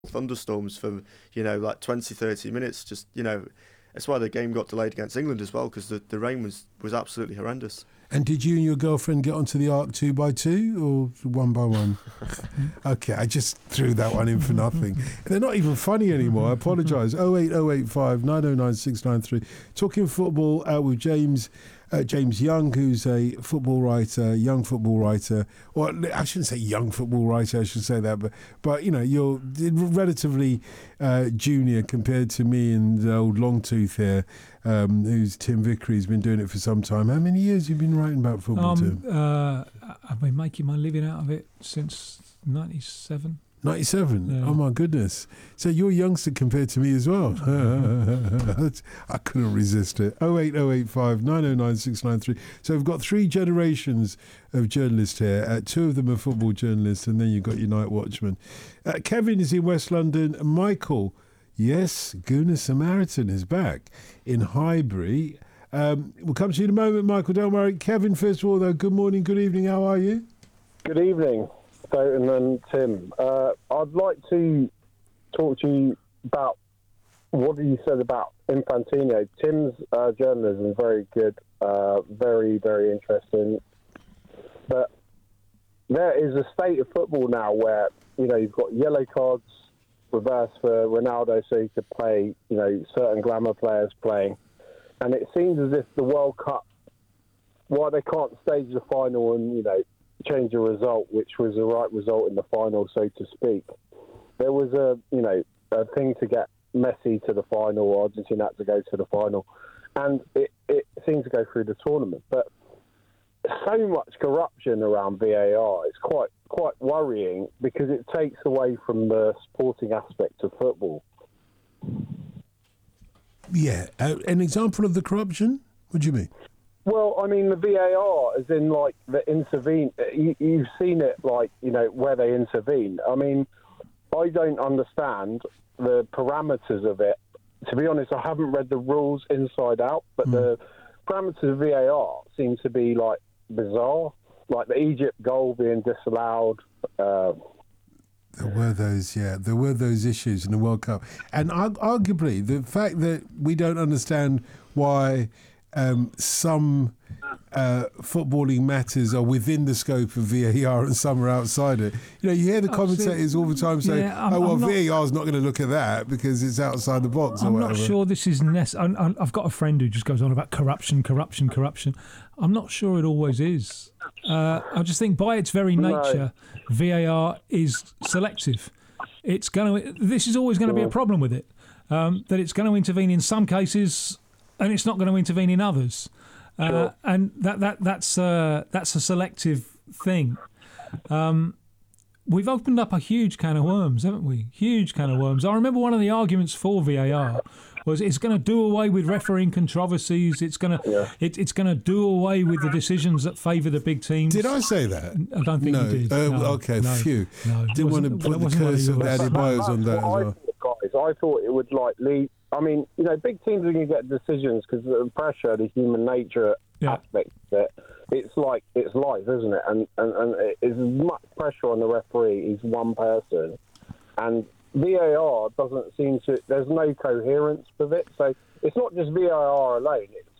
thunderstorms for, like 20, 30 minutes. Just, that's why the game got delayed against England as well, because the rain was absolutely horrendous. And did you and your girlfriend get onto the Ark 2x2 or 1x1? Okay, I just threw that one in for nothing. They're not even funny anymore. I apologise. 08085 909 693. Talking football with James Young, who's a football writer, young football writer. Or I shouldn't say young football writer, I should say that. But you're relatively junior compared to me and the old Longtooth here, who's Tim Vickery. He's been doing it for some time. How many years have you been writing about football, Tim? I've been making my living out of it since 97. 97? Yeah. Oh, my goodness. So you're a youngster compared to me as well. I couldn't resist it. 08085 909 693. So we've got 3 generations of journalists here. 2 of them are football journalists, and then you've got your night watchman. Kevin is in West London. Michael, yes, Gooner Samaritan is back in Highbury. We'll come to you in a moment, Michael. Don't worry. Kevin, first of all, though, good morning, good evening. How are you? Good evening, Stoughton and Tim. I'd like to talk to you about what you said about Infantino. Tim's journalism is very good, very, very interesting. But there is a state of football now where, you've got yellow cards reversed for Ronaldo so he could play, certain glamour players playing. And it seems as if the World Cup, why they can't stage the final and, change the result, which was the right result in the final, so to speak. There was a thing to get Messi to the final, Argentina had to go to the final, and it seemed to go through the tournament. But so much corruption around VAR, it's quite worrying because it takes away from the sporting aspect of football. Yeah, an example of the corruption? What do you mean? Well, I mean, the VAR, as in, the intervene, you've seen it, where they intervene. I mean, I don't understand the parameters of it. To be honest, I haven't read the rules inside out, but the parameters of VAR seem to be, bizarre. Like the Egypt goal being disallowed. There were those issues in the World Cup. And arguably, the fact that we don't understand why some footballing matters are within the scope of VAR and some are outside it. You hear the commentators all the time say, VAR is not going to look at that because it's outside the box or whatever. I'm not sure this is necessary. I've got a friend who just goes on about corruption. I'm not sure it always is. I just think by its very nature, VAR is selective. This is always going to be a problem with it, that it's going to intervene in some cases and it's not going to intervene in others. And that's a selective thing. We've opened up a huge can of worms, haven't we? Huge can of worms. I remember one of the arguments for VAR was it's going to do away with refereeing controversies. It's going to do away with the decisions that favour the big teams. Did I say that? I don't think you did. Okay, phew. No, didn't want to put the curse of Adebayo's on that as well. I thought it would lead. I mean, big teams are going to get decisions because of the pressure, the human nature aspect of it. It's life, isn't it? And it's much pressure on the referee. He's one person. And VAR doesn't seem to... There's no coherence with it. So it's not just VAR alone. It's